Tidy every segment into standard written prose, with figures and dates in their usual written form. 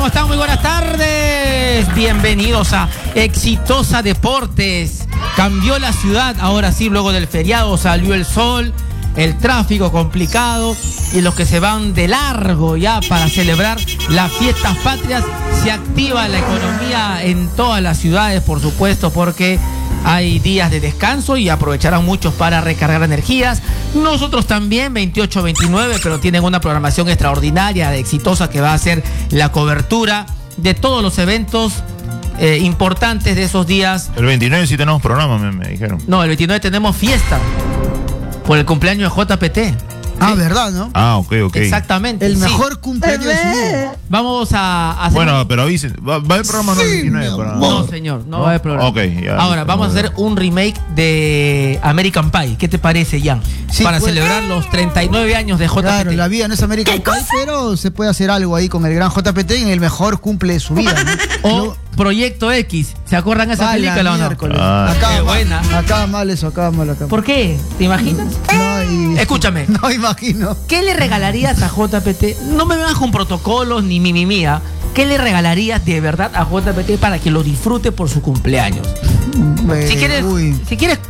están? Muy buenas tardes. Bienvenidos a Exitosa Deportes. Cambió la ciudad, ahora sí, luego del feriado salió el sol, el tráfico complicado y los que se van de largo ya para celebrar las fiestas patrias. Se activa la economía en todas las ciudades, por supuesto, porque hay días de descanso y aprovecharán muchos para recargar energías. Nosotros también, 28, 29, pero tienen una programación extraordinaria de Exitosa que va a hacer la cobertura de todos los eventos importantes de esos días. El 29 sí tenemos programa, me dijeron. No, el 29 tenemos fiesta por el cumpleaños de JPT. Ah, ¿verdad, no? Ah, ok. Exactamente. El mejor cumpleaños de su vida. Vamos a hacer... Bueno, pero avisen. ¿Va a haber programa el 29? No, señor, no va a haber programa. Ok, ya. Ahora, vamos a hacer un remake de American Pie. ¿Qué te parece, Jan? Sí, para pues, celebrar los 39 años de JPT. Claro, la vida no es American Pie, pero se puede hacer algo ahí con el gran JPT en el mejor cumple de su vida, ¿no? O Proyecto X. ¿Se acuerdan de esa película o no? Acá buena. Acá mal eso, acá mal acá. ¿Por qué? ¿Te imaginas? No, Escúchame. No imagino. ¿Qué le regalarías a JPT? No me vengas con protocolos ni mimimía. ¿Qué le regalarías de verdad a JPT para que lo disfrute por su cumpleaños? Si quieres,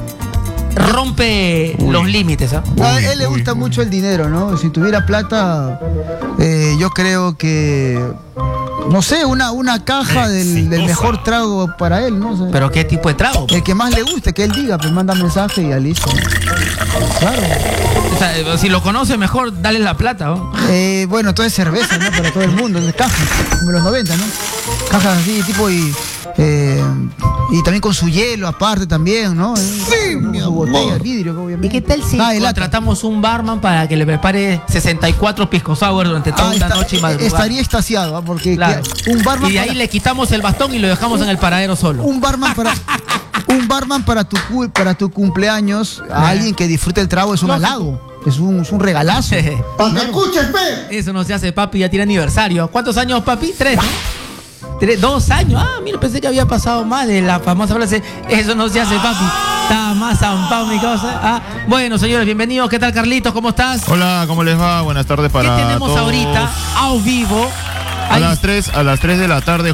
rompe los límites, ¿ah? A él le gusta mucho el dinero, ¿no? Si tuviera plata, yo creo que, no sé, una caja del mejor trago para él, ¿no? O sea, ¿pero qué tipo de trago? el que más le guste, que él diga, pues manda mensaje y ya listo. Claro. O sea, si lo conoce mejor, dale la plata, ¿no? Bueno, todo es cerveza, ¿no? Para todo el mundo, de cajas, como los 90, ¿no? Cajas así, tipo y también con su hielo aparte también, ¿no? Sí, su botella, vidrio, obviamente. ¿Y qué tal si contratamos un barman para que le prepare 64 pisco sour durante toda una noche y madrugada? Estaría extasiado, ¿eh? Porque claro. Un barman y de ahí le quitamos el bastón y lo dejamos en el paradero solo. Un barman para tu cumpleaños, a alguien que disfrute el trago es un halago. Es un regalazo. ¡Para que escuches, pe! Eso no se hace, papi, ya tiene aniversario. ¿Cuántos años, papi? 3, ¿no? 2 años. Ah, mira, pensé que había pasado más de la famosa frase. Eso no se hace, papi. Está más zampado mi cosa. Ah, bueno, señores, bienvenidos. ¿Qué tal, Carlitos? ¿Cómo estás? Hola, ¿cómo les va? Buenas tardes para todos. ¿Qué tenemos ahorita? A vivo. A las 3 de la tarde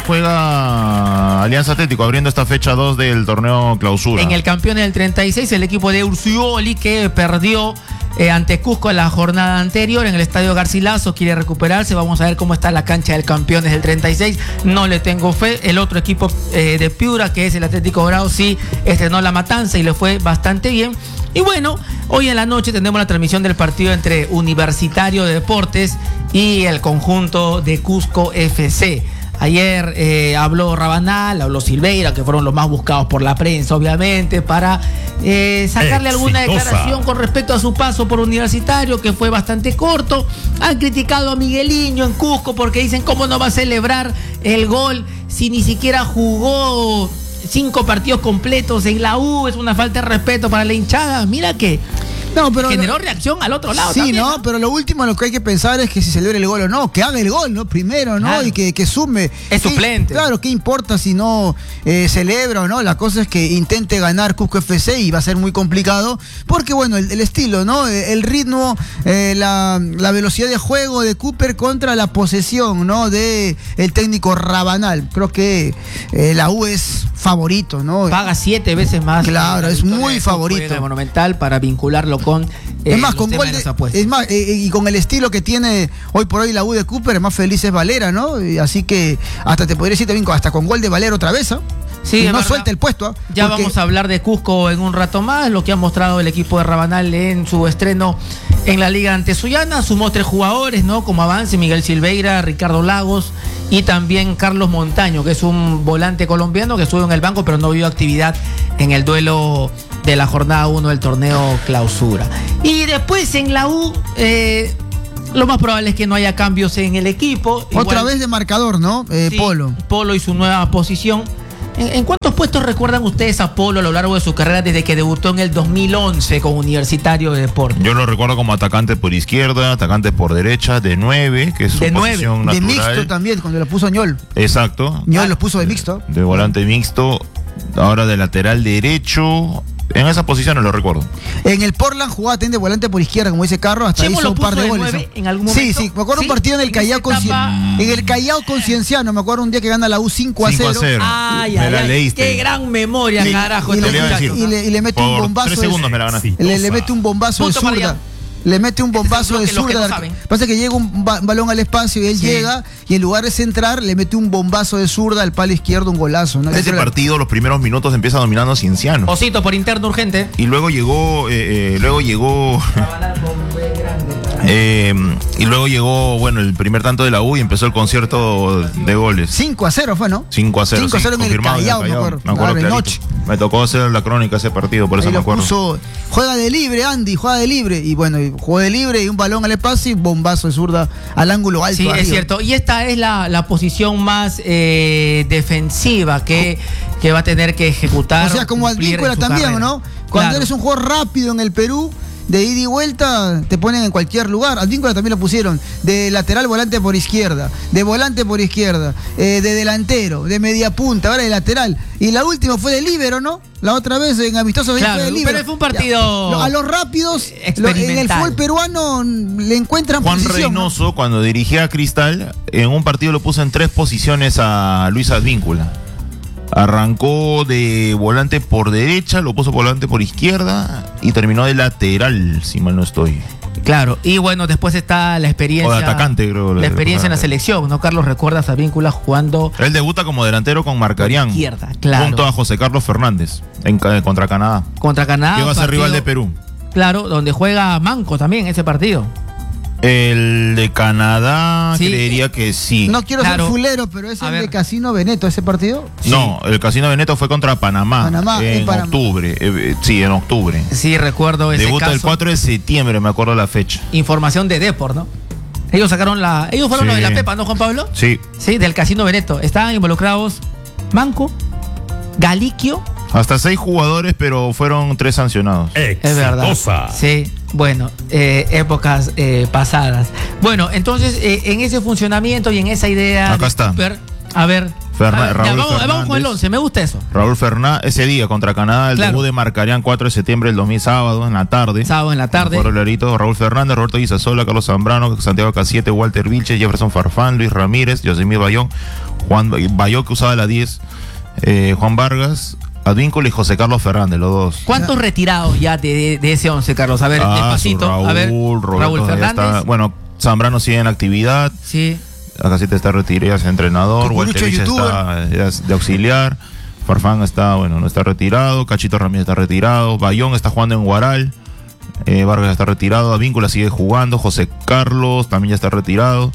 juega Alianza Atlético, abriendo esta fecha 2 del torneo Clausura. En el campeón del 36, el equipo de Urciuoli, que perdió ante Cusco en la jornada anterior en el estadio Garcilaso, quiere recuperarse. Vamos a ver cómo está la cancha del campeones del 36. No le tengo fe. El otro equipo de Piura, que es el Atlético Grau, sí estrenó la matanza y le fue bastante bien. Y bueno, hoy en la noche tendremos la transmisión del partido entre Universitario de Deportes y el conjunto de Cusco FC. Ayer habló Rabanal, habló Silveira, que fueron los más buscados por la prensa, obviamente, para sacarle alguna declaración con respecto a su paso por Universitario, que fue bastante corto. Han criticado a Migueliño en Cusco porque dicen cómo no va a celebrar el gol si ni siquiera jugó 5 partidos completos en la U. Es una falta de respeto para la hinchada. Mira que generó reacción al otro lado. Sí, también, ¿no? Pero lo último lo que hay que pensar es que si celebra el gol o no, que haga el gol, ¿no? Primero, ¿no? Claro. Y que sume. Es suplente. Claro, ¿qué importa si no celebra o no? La cosa es que intente ganar Cusco FC y va a ser muy complicado porque, bueno, el estilo, ¿no? El ritmo, la velocidad de juego de Cooper contra la posesión, ¿no? De el técnico Rabanal. Creo que la U es favorito, ¿no? Paga 7 veces más. Claro, es muy favorito. Monumental para vincularlo con es más, con gol y con el estilo que tiene hoy por hoy la U de Cooper, más feliz es Valera, ¿no? Y así que hasta te podría decir también hasta con gol de Valera otra vez, ¿eh? Sí, no suelta el puesto. Ya vamos a hablar de Cusco en un rato más, lo que ha mostrado el equipo de Rabanal en su estreno en la Liga Antesuyana. Sumó 3 jugadores, ¿no? Como avance, Miguel Silveira, Ricardo Lagos y también Carlos Montaño, que es un volante colombiano que estuvo en el banco pero no vio actividad en el duelo de la jornada 1 del torneo Clausura. Y después en la U, lo más probable es que no haya cambios en el equipo. Otra vez de marcador, ¿no? Sí, Polo y su nueva posición. ¿En cuántos puestos recuerdan ustedes a Polo a lo largo de su carrera desde que debutó en el 2011 con Universitario de Deportes? Yo lo recuerdo como atacante por izquierda, atacante por derecha, de 9, que es su posición natural. De mixto también, cuando lo puso Ñol. Exacto. Ñol lo puso de mixto. De volante mixto, ahora de lateral derecho. En esas posiciones lo recuerdo. En el Portland jugaba también de volante por izquierda, como dice Carlos, hasta Chemo hizo lo un par de puso de goles. 9 en algún momento. Sí, me acuerdo Sí, un partido en el en Callao esa etapa. en el Callao Concienciano, me acuerdo un día que gana la U 5-0. Ay, Me la ay, leíste. qué gran memoria, carajo. Y este le iba a muchacho. decir. y le mete un Por bombazo 3 segundos me la ganaste. le mete un bombazo de Punto para zurda. allá. Le mete un bombazo de Este es lo que zurda. no saben. Pasa que llega un balón al espacio y él Sí. llega y en lugar de centrar le mete un bombazo de zurda al palo izquierdo, un golazo, ¿no? Ese partido, los primeros minutos empieza dominando Cienciano. Osito por interno urgente. Y luego llegó, bueno, el primer tanto de la U y empezó el concierto de goles. 5-0 fue, ¿no? 5-0. 5-0 en el confirmado Callao, me acuerdo. Me acuerdo Claro, en clarito. noche. Me tocó hacer la crónica ese partido, por eso Ahí me lo acuerdo. puso, juega de libre, Andy, juega de libre. Y bueno, jugó de libre y un balón al espacio y bombazo de zurda al ángulo alto. Sí, arriba. es cierto. Y esta es la posición más defensiva que va a tener que ejecutar. O sea, como cumplir Advíncula en su también, carrera. ¿no? Cuando Claro. eres un jugador rápido en el Perú, de ida y vuelta, te ponen en cualquier lugar. Advíncula también lo pusieron. De lateral, volante por izquierda. De volante por izquierda. De delantero, de media punta, ahora de lateral. Y la última fue de líbero, ¿no? La otra vez en Amistosos Claro, fue de líbero. pero fue un partido Ya. A los rápidos, en el experimental. fútbol peruano le encuentran Juan posición, ¿no? Reynoso, cuando dirigía a Cristal, en un partido lo puso en 3 posiciones a Luis Advíncula. Arrancó de volante por derecha, lo puso volante por izquierda y terminó de lateral, si mal no estoy. Claro, y bueno, después está la experiencia. O de atacante, creo. La experiencia en la selección, ¿no? Carlos, ¿recuerdas a Víncula jugando Él debuta como delantero con Marcarián. izquierda? Claro. Junto a José Carlos Fernández contra Canadá. Contra Canadá. Que va a ser partido- rival de Perú. Claro, donde juega Manco también ese partido. El de Canadá, Sí. creería que sí. No quiero Claro. ser fulero, pero es A el ver. de Casino Veneto, ese partido. No, el Casino Veneto fue contra Panamá. Panamá, en en Panamá. octubre. Sí, en octubre. Sí, recuerdo ese Debuta caso. el 4 de septiembre, me acuerdo la fecha. Información de Depor, ¿no? Ellos fueron Sí. los de la Pepa, ¿no, Juan Pablo? Sí. Sí, del Casino Veneto. Estaban involucrados Manco, Galiquio. Hasta 6 jugadores, pero fueron 3 sancionados. Es verdad. Sí, bueno, épocas pasadas. Bueno, entonces, en ese funcionamiento y en esa idea. Acá está. Cooper, a ver. Raúl vamos con el Fernández. 11, me gusta eso. Raúl Fernández, ese día contra Canadá, el Claro. debut de Marcarián 4 de septiembre del 2000, sábado en la tarde. Sábado en la tarde. Me acuerdo clarito, Raúl Fernández, Roberto Guisasola, Carlos Zambrano, Santiago Casiete, Walter Vilches, Jefferson Farfán, Luis Ramírez, Yosemir Bayón, Juan Bayón que usaba la 10, Juan Vargas, Advíncula y José Carlos Fernández, los dos. ¿Cuántos retirados ya de ese 11, Carlos? A ver, despacito. Raúl, A ver, Roberto, Raúl ya Fernández. está. Bueno, Zambrano sigue en actividad. Sí. Acá sí te está retirado, es entrenador. Cucurucho, Walter Vilches está de auxiliar. Farfán está, bueno, no está retirado. Cachito Ramírez está retirado. Bayón está jugando en Guaral. Vargas está retirado. Advíncula sigue jugando. José Carlos también ya está retirado.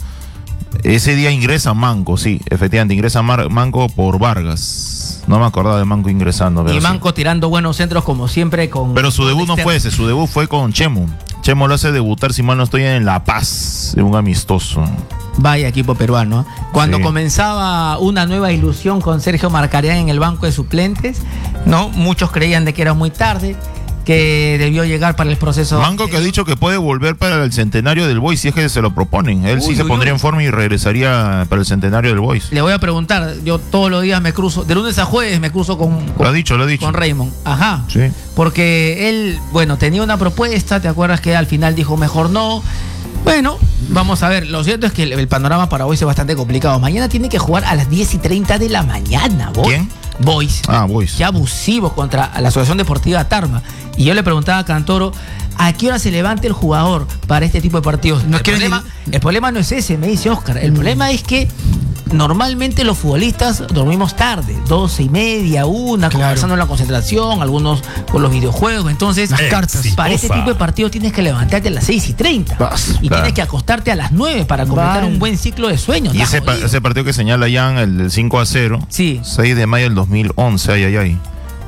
Ese día ingresa Manco, sí, efectivamente, ingresa Manco por Vargas. No me acordaba de Manco ingresando. Pero Y sí. Manco tirando buenos centros como siempre con... Pero su debut no externo. fue ese, su debut fue con Chemo. Chemo lo hace debutar, si mal no estoy, en La Paz, en un amistoso. Vaya equipo peruano. Cuando Sí. comenzaba una nueva ilusión con Sergio Marcarián en el banco de suplentes, ¿no? Muchos creían de que era muy tarde, que debió llegar para el proceso. Manco que ha dicho que puede volver para el centenario del Boys si es que se lo proponen. Él sí Uy, se uy, pondría uy. en forma y regresaría para el centenario del Boys. Le voy a preguntar, yo todos los días me cruzo, de lunes a jueves me cruzo con Lo ha dicho. con Raymond. Ajá. Sí. Porque él, bueno, tenía una propuesta, ¿te acuerdas que al final dijo mejor no? Bueno, vamos a ver, lo cierto es que el panorama para Boys es bastante complicado. Mañana tiene que jugar a las 10:30 de la mañana, Boys. ¿Quién? Boys. Ah, Boys. Qué abusivo contra la Asociación Deportiva Tarma. Y yo le preguntaba a Cantoro, ¿a qué hora se levanta el jugador para este tipo de partidos? No el, quieren problema no es ese, me dice Oscar. El problema es que normalmente los futbolistas dormimos tarde, 12:30, 1, conversando en la concentración, algunos con los videojuegos. Entonces, Las cartas. para este tipo de partidos tienes que levantarte a las 6:30. Y Claro. tienes que acostarte a las 9 para completar Vale. un buen ciclo de sueño. Y Está ese, jodido. ese partido que señala Jan, el del 5-0, Sí. 6 de mayo del 2011, ay.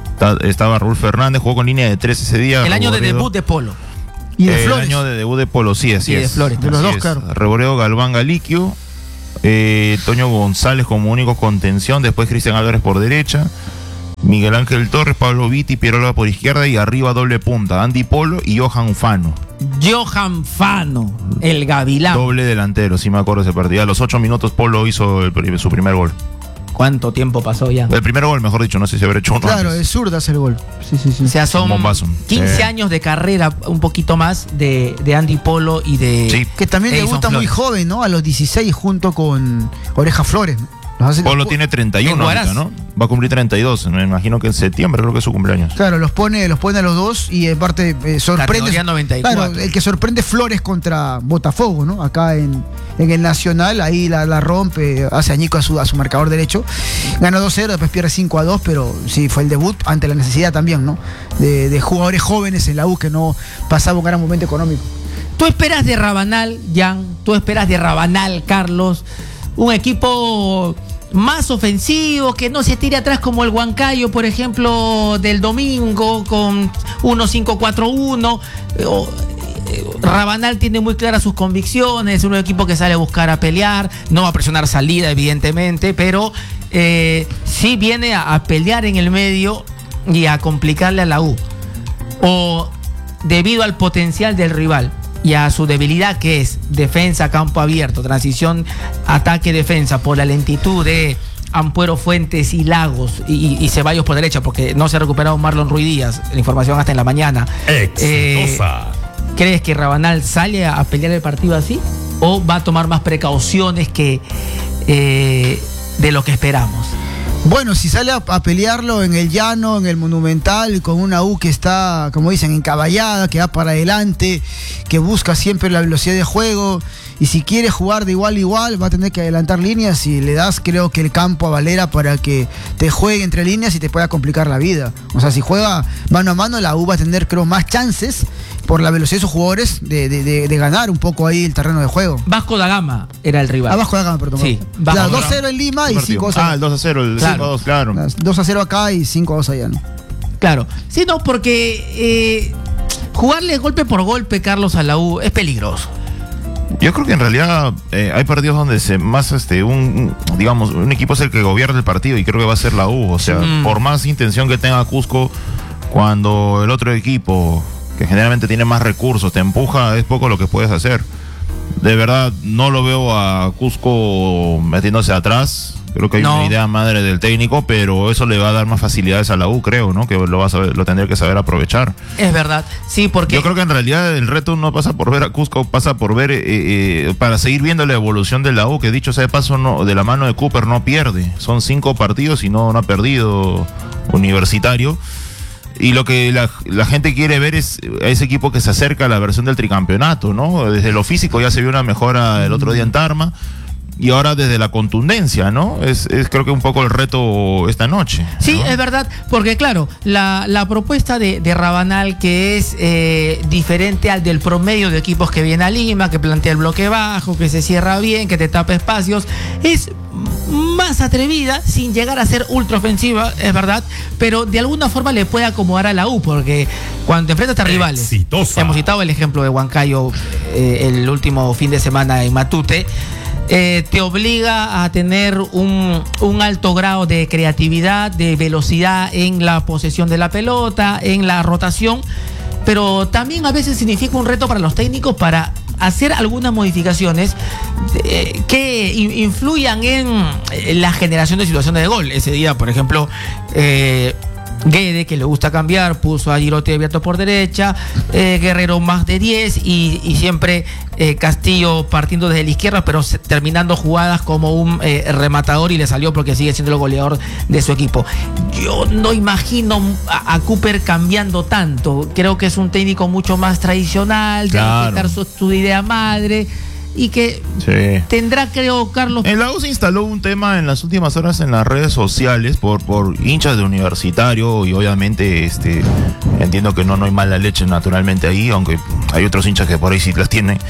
Estaba Raúl Fernández, jugó con línea de 3 ese día. El año de Reboredo. debut de Polo. Y de El Flores. año de debut de Polo, sí, así Y de es. Flores, de los Así dos, es. claro. Reboredo, Galván, Galiquio, Toño González como único contención, después Cristian Álvarez por derecha, Miguel Ángel Torres, Pablo Vitti, Pierola por izquierda y arriba doble punta, Andy Polo y Johan Fano. Johan Fano, el Gavilán. Doble delantero, sí me acuerdo de ese partido. A los 8 minutos Polo hizo su primer gol. ¿Cuánto tiempo pasó ya? El primer gol, mejor dicho, no sé si habrá hecho uno. Claro, antes. es zurda hacer el gol. Sí. O sea, son Un bombazo. 15 años de carrera, un poquito más, de Andy Polo y de... Sí. Que también Edison debuta muy Flores. joven, ¿no? A los 16 junto con Oreja Flores. Polo tiene 31 en ahorita, Huaraz. ¿no? Va a cumplir 32. Me imagino que en septiembre creo que es su cumpleaños. Claro, los pone a los dos y en parte sorprende. Categoría 94. Claro, el que sorprende Flores contra Botafogo, ¿no? Acá en el Nacional, ahí la rompe, hace añico a su marcador derecho. Gana 2-0, después pierde 5-2, pero sí, fue el debut ante la necesidad también, ¿no? De jugadores jóvenes en la U que no pasaba un gran momento económico. ¿Tú esperas de Rabanal, Jan? ¿Tú esperas de Rabanal, Carlos? Un equipo más ofensivo, que no se tire atrás como el Huancayo, por ejemplo, del domingo, con 1-5-4-1. Rabanal tiene muy claras sus convicciones, es un equipo que sale a buscar a pelear, no va a presionar salida, evidentemente, pero sí viene a pelear en el medio y a complicarle a la U. O debido al potencial del rival y a su debilidad, que es defensa, campo abierto, transición, ataque, defensa, por la lentitud de Ampuero, Fuentes y Lagos y Ceballos por derecha, porque no se ha recuperado Marlon Ruiz Díaz, la información hasta en la mañana. ¿Crees que Rabanal sale a pelear el partido así? ¿O va a tomar más precauciones que de lo que esperamos? Bueno, si sale a pelearlo en el llano, en el Monumental, con una U que está, como dicen, encaballada, que va para adelante, que busca siempre la velocidad de juego, y si quiere jugar de igual a igual, va a tener que adelantar líneas y le das, creo que el campo a Valera para que te juegue entre líneas y te pueda complicar la vida. O sea, si juega mano a mano, la U va a tener, creo, más chances por la velocidad de sus jugadores de ganar un poco ahí el terreno de juego. Vasco da Gama era el rival. Vasco da Gama, perdón. Sí, Claro, Vasco da 2-0 en Lima y 5-2. El 2-0, el 5-2, claro. 2-0 acá y 5-2 allá, ¿no? Claro. Sí, no, porque jugarle golpe por golpe, Carlos, a la U es peligroso. Yo creo que en realidad hay partidos donde un equipo es el que gobierna el partido y creo que va a ser la U. O sea, por más intención que tenga Cusco, cuando el otro equipo, que generalmente tiene más recursos, te empuja, es poco lo que puedes hacer. De verdad, no lo veo a Cusco metiéndose atrás. Creo que hay una idea madre del técnico, pero eso le va a dar más facilidades a la U, creo, ¿no? Que lo tendría que saber aprovechar. Es verdad, sí, porque... Yo creo que en realidad el reto no pasa por ver a Cusco, pasa por ver, para seguir viendo la evolución de la U, que dicho sea de paso, de la mano de Cooper no pierde. Son 5 partidos y no ha perdido Universitario. Y lo que la gente quiere ver es a ese equipo que se acerca a la versión del tricampeonato, ¿no? Desde lo físico ya se vio una mejora el otro día en Tarma. Y ahora desde la contundencia, ¿no? Es creo que un poco el reto esta noche, ¿no? Sí, es verdad, porque claro, la propuesta de Rabanal, que es diferente al del promedio de equipos que viene a Lima, que plantea el bloque bajo, que se cierra bien, que te tapa espacios, es más atrevida, sin llegar a ser ultra ofensiva, es verdad, pero de alguna forma le puede acomodar a la U, porque cuando te enfrentas a rivales, hemos citado el ejemplo de Huancayo el último fin de semana en Matute, te obliga a tener un alto grado de creatividad, de velocidad en la posesión de la pelota, en la rotación, pero también a veces significa un reto para los técnicos para hacer algunas modificaciones que influyan en la generación de situaciones de gol. Ese día, por ejemplo, Guede, que le gusta cambiar, puso a Girotti abierto por derecha, Guerrero más de 10 y siempre Castillo partiendo desde la izquierda, pero terminando jugadas como un rematador, y le salió porque sigue siendo el goleador de su equipo. Yo no imagino a Cooper cambiando tanto. Creo que es un técnico mucho más tradicional, de respetar su idea madre. Y que tendrá, creo, Carlos... En la U se instaló un tema en las últimas horas en las redes sociales por hinchas de Universitario, y obviamente entiendo que no hay mala leche naturalmente ahí, aunque hay otros hinchas que por ahí sí las tienen.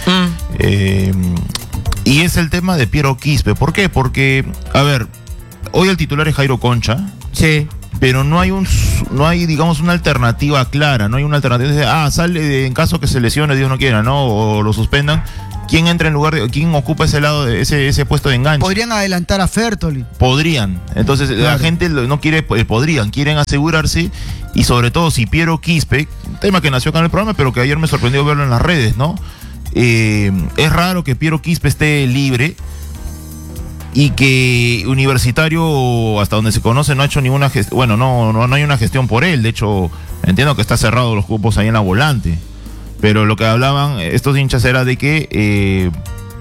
Y es el tema de Piero Quispe. ¿Por qué? Porque, a ver, hoy el titular es Jairo Concha. Sí. Pero no hay, digamos, una alternativa clara. No hay una alternativa. Sale en caso que se lesione, Dios no quiera, ¿no? O lo suspendan. ¿Quién entra en lugar de quién ocupa ese lado, ese puesto de enganche? Podrían adelantar a Fertoli. Podrían. Entonces la gente no quiere, quieren asegurarse, y sobre todo si Piero Quispe, tema que nació acá en el programa, pero que ayer me sorprendió verlo en las redes, ¿no? Es raro que Piero Quispe esté libre, y que Universitario, hasta donde se conoce, no ha hecho ninguna gestión. Bueno, no hay una gestión por él. De hecho, entiendo que está cerrado los cupos ahí en la volante. Pero lo que hablaban estos hinchas era de que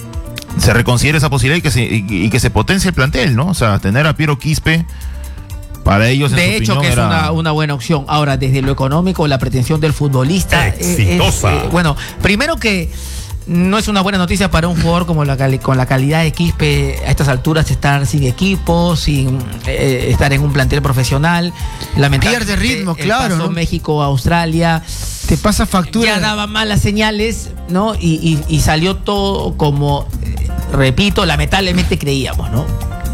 se reconsidere esa posibilidad y que se potencie el plantel, ¿no? O sea, tener a Piero Quispe para ellos, de hecho, que es una buena opción. Ahora, desde lo económico, la pretensión del futbolista exitosa. Bueno, primero que no es una buena noticia para un jugador como con la calidad de Quispe a estas alturas, estar sin equipo, sin estar en un plantel profesional. Pierde ritmo, claro, ¿no? México, Australia, te pasa factura. Ya daba malas señales, ¿no? Y salió todo como, repito, lamentablemente creíamos, ¿no?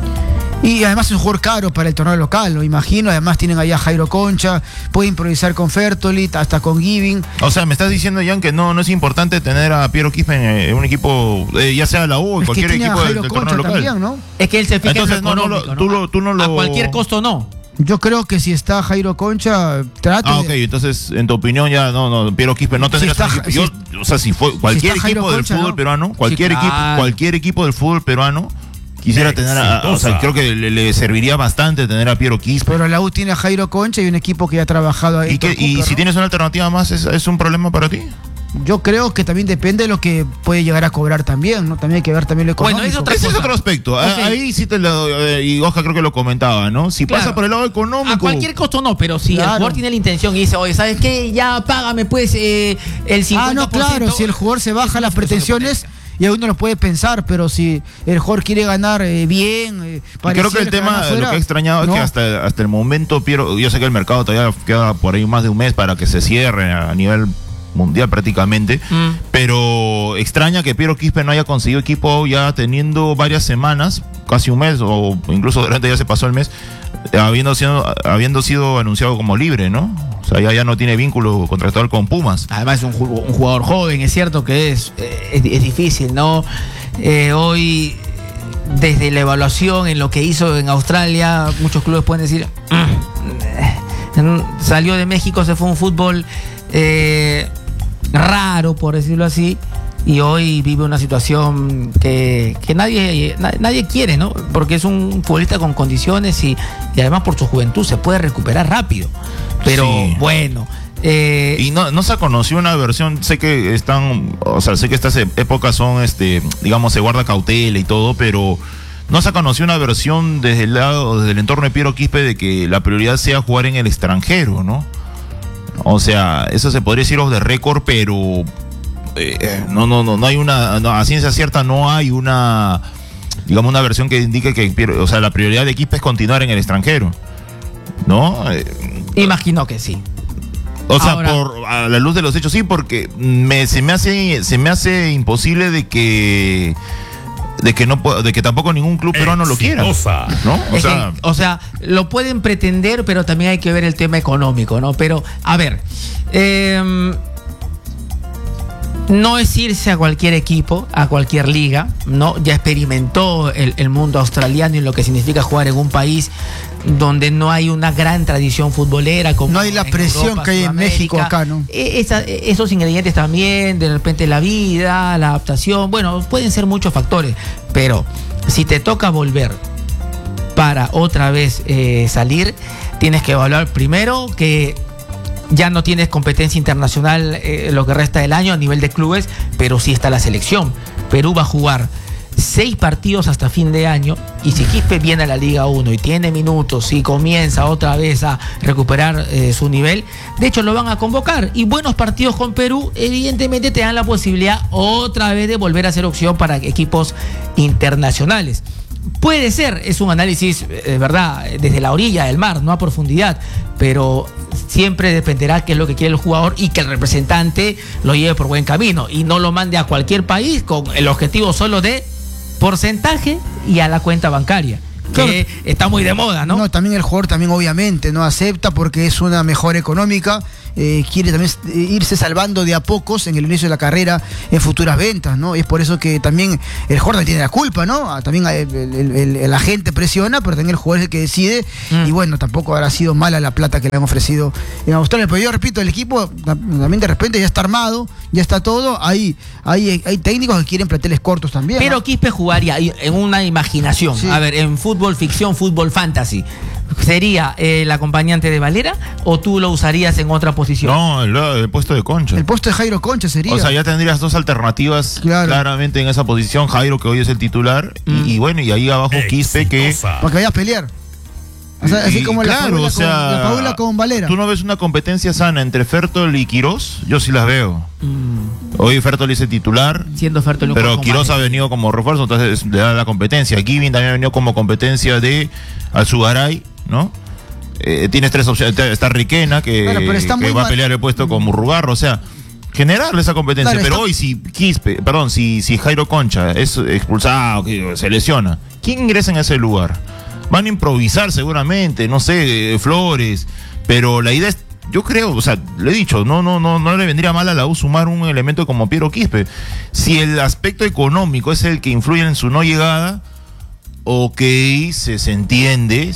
Y además es un jugador caro para el torneo local, lo imagino. Además tienen allá a Jairo Concha, puede improvisar con Fertolit, hasta con Giving. O sea, me estás diciendo, Jan, que no es importante tener a Piero Quispe en un equipo, ya sea la U o cualquier equipo del torneo local. También, ¿no? Es que él se fija. Entonces, tú no lo... A cualquier costo no. Yo creo que si está Jairo Concha, trate. Ok, entonces, en tu opinión, ya Piero Quispe no tendría equipo. O sea, si fue cualquier equipo del fútbol peruano, cualquier equipo del fútbol peruano quisiera tener o sea, creo que le serviría bastante tener a Piero Quispe. Pero la U tiene a Jairo Concha y un equipo que ya ha trabajado ahí. ¿Y si tienes una alternativa más, es un problema para ti? Yo creo que también depende de lo que puede llegar a cobrar también, ¿no? También hay que ver también lo económico. Bueno, ese es otro aspecto. Okay. Ahí sí te lo... y Oscar creo que lo comentaba, ¿no? Si pasa por el lado económico... A cualquier costo no, pero si el jugador tiene la intención y dice, oye, ¿sabes qué? Ya págame pues el 50%. No, claro, si el jugador se baja las pretensiones... Y uno lo puede pensar, pero si el jugador quiere ganar bien... creo que el tema, lo que he extrañado es que hasta el momento, Piero, yo sé que el mercado todavía queda por ahí más de un mes para que se cierre a nivel mundial prácticamente, pero extraña que Piero Quispe no haya conseguido equipo ya teniendo varias semanas, casi un mes, o incluso durante ya se pasó el mes, habiendo sido anunciado como libre, ¿no? O sea, ya no tiene vínculo contractual con Pumas. Además es un jugador joven, es cierto que es difícil, ¿no? Hoy, desde la evaluación en lo que hizo en Australia, muchos clubes pueden decir, salió de México, se fue a un fútbol raro, por decirlo así, y hoy vive una situación que nadie quiere, ¿no? Porque es un futbolista con condiciones y además por su juventud se puede recuperar rápido. Pero bueno. Y no se conoció una versión, sé que estas épocas son, digamos, se guarda cautela y todo, pero no se conoció una versión desde el entorno de Piero Quispe de que la prioridad sea jugar en el extranjero, ¿no? O sea, eso se podría decir off the record, pero no hay a ciencia cierta no hay una, digamos, una versión que indique que la prioridad de Quispe es continuar en el extranjero, ¿no? Imagino que sí. O sea, a la luz de los hechos sí, porque se me hace imposible de que tampoco ningún club peruano lo quiera, ¿no? O sea, lo pueden pretender, pero también hay que ver el tema económico, ¿no? Pero, a ver, no es irse a cualquier equipo, a cualquier liga, ¿no? Ya experimentó el mundo australiano y lo que significa jugar en un país donde no hay una gran tradición futbolera. Como no hay la presión Europa, que hay en México acá, ¿no? Esos ingredientes también, de repente la vida, la adaptación, bueno, pueden ser muchos factores, pero si te toca volver para otra vez salir, tienes que evaluar primero que ya no tienes competencia internacional lo que resta del año a nivel de clubes, pero sí está la selección. Perú va a jugar 6 partidos hasta fin de año, y si Quispe viene a la Liga 1 y tiene minutos y comienza otra vez a recuperar su nivel, de hecho lo van a convocar, y buenos partidos con Perú evidentemente te dan la posibilidad otra vez de volver a ser opción para equipos internacionales. Puede ser, es un análisis, ¿verdad?, desde la orilla del mar, no a profundidad, pero siempre dependerá qué es lo que quiere el jugador y que el representante lo lleve por buen camino y no lo mande a cualquier país con el objetivo solo de porcentaje y a la cuenta bancaria, que está muy de moda, ¿no? No, también el jugador también obviamente no acepta porque es una mejora económica quiere también irse salvando de a pocos en el inicio de la carrera en futuras ventas, ¿no? Y es por eso que también el Jordan tiene la culpa, ¿no? También el agente presiona, pero también el jugador es el que decide. Y bueno, tampoco habrá sido mala la plata que le han ofrecido en Australia. Pero yo repito, el equipo también de repente ya está armado, ya está todo. Hay técnicos que quieren planteles cortos también. Pero ¿no? Quispe jugaría en una imaginación. Sí. A ver, en fútbol ficción, fútbol fantasy. ¿Sería el acompañante de Valera o tú lo usarías en otra posición? No, el puesto de Concha. El puesto de Jairo Concha sería. O sea, ya tendrías dos alternativas claramente en esa posición. Jairo, que hoy es el titular, y bueno, y ahí abajo Quispe, que... Para que vaya a pelear. O sea, así como claro, la Paula con Valera. ¿Tú no ves una competencia sana entre Fertol y Quirós? Yo sí las veo. Hoy Fertol es el titular, siendo Fertol un pero poco Quirós más. ha venido como refuerzo, entonces le da la competencia. Giving también ha venido como competencia de Alzugaray, ¿no? Tienes tres opciones. Está Riquena, que va a pelear el puesto con Murrugarro. O sea, generarle esa competencia. Claro, pero hoy si Jairo Concha es expulsado, que se lesiona, ¿quién ingresa en ese lugar? Van a improvisar seguramente, no sé, Flores, pero la idea es, yo creo, o sea, le he dicho, no le vendría mal a la U sumar un elemento como Piero Quispe. Si el aspecto económico es el que influye en su no llegada, ok, se entiende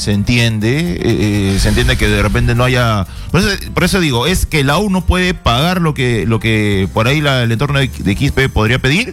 que de repente no haya... Por eso digo, es que la U no puede pagar lo que por ahí el entorno de Quispe podría pedir.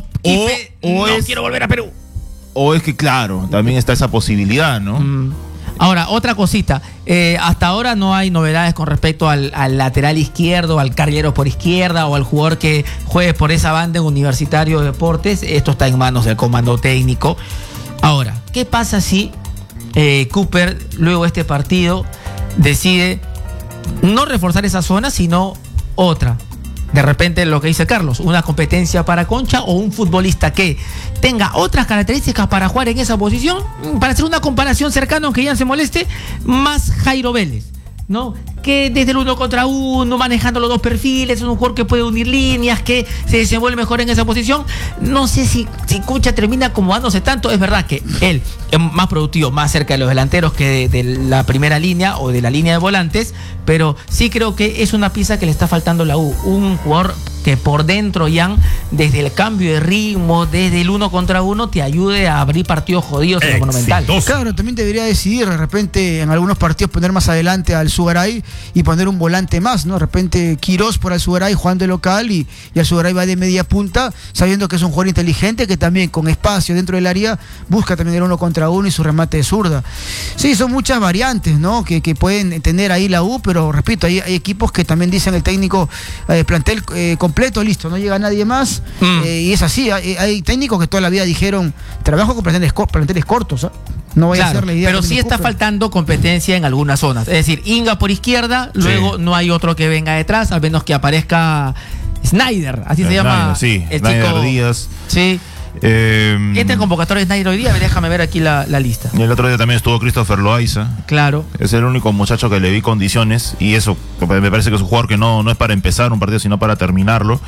Quiero volver a Perú. O es que, claro, también está esa posibilidad, ¿no? Ahora, otra cosita. Hasta ahora no hay novedades con respecto al lateral izquierdo, al carrilero por izquierda o al jugador que juegue por esa banda en Universitario de Deportes. Esto está en manos del comando técnico. Ahora, ¿qué pasa si Cooper, luego de este partido, decide no reforzar esa zona, sino otra? De repente, lo que dice Carlos, una competencia para Concha o un futbolista que tenga otras características para jugar en esa posición, para hacer una comparación cercana, aunque ya se moleste, más Jairo Vélez, ¿no? Que desde el 1 contra 1, manejando los dos perfiles, es un jugador que puede unir líneas, que se desenvuelve mejor en esa posición. No sé si Concha termina acomodándose tanto. Es verdad que él es más productivo, más cerca de los delanteros que de la primera línea o de la línea de volantes, pero sí creo que es una pieza que le está faltando a la U. Un jugador que por dentro, Jan, desde el cambio de ritmo, desde el 1 contra 1, te ayude a abrir partidos jodidos en lo Monumental. Claro, también debería decidir de repente en algunos partidos poner más adelante al Alzugaray y poner un volante más, ¿no? De repente Quirós por Alzugaray jugando de local y Alzugaray va de media punta, sabiendo que es un jugador inteligente que también con espacio dentro del área busca también el 1 contra 1 y su remate de zurda. Sí, son muchas variantes, ¿no? Que pueden tener ahí la U, pero repito, hay equipos que también dicen el técnico plantel completo, listo, no llega nadie más. Y es así, hay técnicos que toda la vida dijeron trabajo con planteles cortos, ¿eh? No voy a hacer la idea. Pero sí está faltando competencia en algunas zonas. Es decir, Inga por izquierda, luego no hay otro que venga detrás, al menos que aparezca Snyder, así se llama. Sí, el Snyder chico Díaz. Sí. Este convocatorio de Snyder hoy día, déjame ver aquí la lista. Y el otro día también estuvo Christopher Loaiza. Claro. Es el único muchacho que le vi condiciones, y eso me parece que es un jugador que no es para empezar un partido, sino para terminarlo.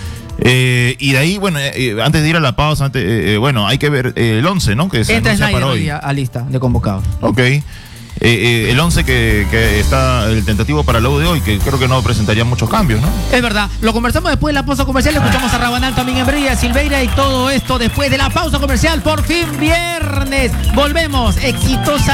Y de ahí, bueno, antes de ir a la pausa, hay que ver el 11, ¿no? Que se entra anuncia Snyder para hoy hoy. día a lista de convocados. Ok. El 11 que está el tentativo para la U de hoy, que creo que no presentaría muchos cambios, ¿no? Es verdad, lo conversamos después de la pausa comercial, escuchamos a Rabanal también en Brilla, Silveira y todo esto después de la pausa comercial. Por fin viernes, volvemos, exitosa